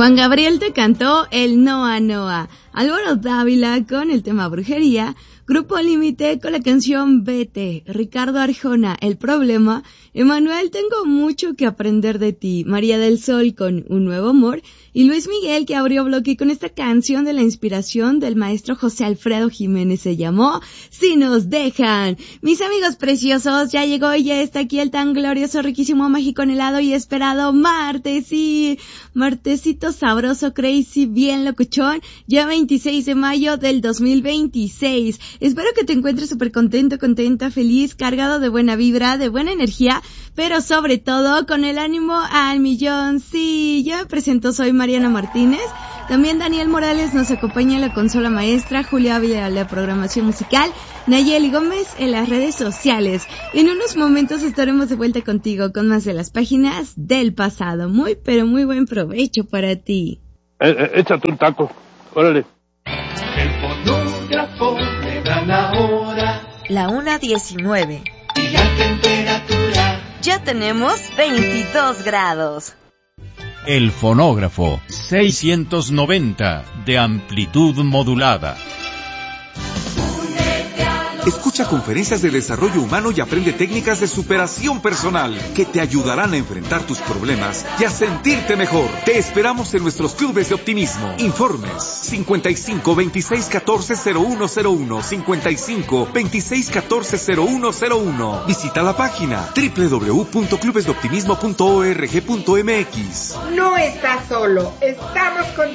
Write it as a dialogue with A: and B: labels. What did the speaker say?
A: Juan Gabriel te cantó el Noa Noa, Álvaro Dávila con el tema Brujería, Grupo Límite con la canción Vete, Ricardo Arjona, El Problema, Emanuel, Tengo Mucho que Aprender de Ti, María del Sol con Un Nuevo Amor y Luis Miguel, que abrió bloque con esta canción de la inspiración del maestro José Alfredo Jiménez, se llamó Si Nos Dejan. Mis amigos preciosos, ya llegó y ya está aquí el tan glorioso, riquísimo, mágico, anhelado y esperado martes, sí, martesito sabroso, crazy, bien locuchón, ya 26 de mayo del 2026. Espero que te encuentres súper contento, contenta, feliz, cargado de buena vibra, de buena energía, pero sobre todo con el ánimo al millón. Sí, yo me presento, soy Mariana Martínez. También Daniel Morales nos acompaña en la consola maestra, Julia Ávila en la programación musical, Nayeli Gómez en las redes sociales. En unos momentos estaremos de vuelta contigo con más de las páginas del pasado. Muy, pero muy buen provecho para ti.
B: Échate un taco, órale.
C: El fonógrafo le da la hora.
D: La 1:19.
C: Y la temperatura.
D: Ya tenemos 22 grados.
E: El fonógrafo 690 de amplitud modulada.
F: Escucha conferencias de desarrollo humano y aprende técnicas de superación personal que te ayudarán a enfrentar tus problemas y a sentirte mejor. Te esperamos en nuestros clubes de optimismo. Informes 55 26 14 0101, 55 26 14 0101. Visita la página www.clubesdeoptimismo.org.mx.
G: No estás solo, estamos con